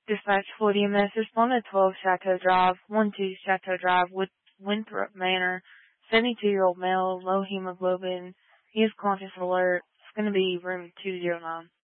Dispatch 40 EMS, respond to 12 Chateau Drive, 12 Chateau Drive, Winthrop Manor, 72-year-old male, low hemoglobin. He is conscious alert. It's going to be room 209.